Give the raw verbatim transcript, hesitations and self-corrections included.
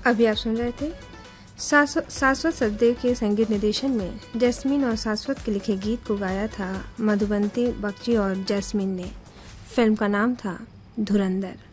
अभी आप सुन रहे थे शाश्वत सचदेव के संगीत निर्देशन में जैस्मीन और शाश्वत के लिखे गीत को गाया था मधुबंती बख्शी और जैस्मीन ने। फिल्म का नाम था धुरंधर।